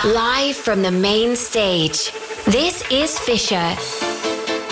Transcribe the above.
Live from the main stage, this is Fisher.